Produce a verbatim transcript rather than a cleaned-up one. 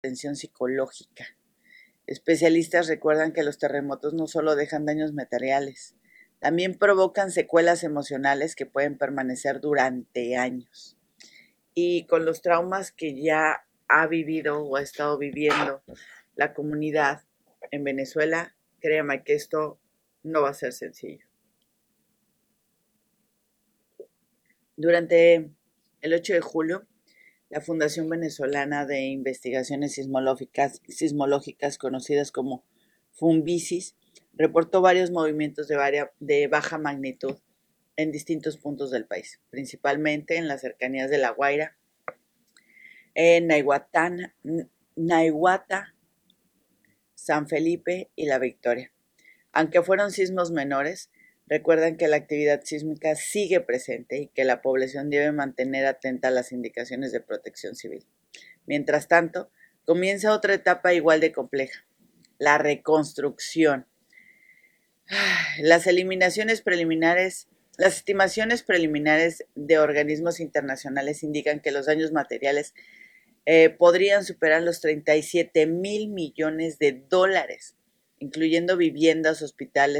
atención psicológica. Especialistas recuerdan que los terremotos no solo dejan daños materiales, también provocan secuelas emocionales que pueden permanecer durante años. Y con los traumas que ya ha vivido o ha estado viviendo la comunidad en Venezuela, créanme que esto no va a ser sencillo. Durante el ocho de julio, la Fundación Venezolana de Investigaciones Sismológicas, Sismológicas conocidas como FUNVISIS, reportó varios movimientos de, varia, de baja magnitud en distintos puntos del país, principalmente en las cercanías de La Guaira, en Nahuatán, Nahuatá, San Felipe y La Victoria. Aunque fueron sismos menores, recuerdan que la actividad sísmica sigue presente y que la población debe mantener atenta a las indicaciones de protección civil. Mientras tanto, comienza otra etapa igual de compleja, la reconstrucción. Las eliminaciones preliminares, las estimaciones preliminares de organismos internacionales indican que los daños materiales eh, podrían superar los treinta y siete mil millones de dólares, incluyendo viviendas, hospitales,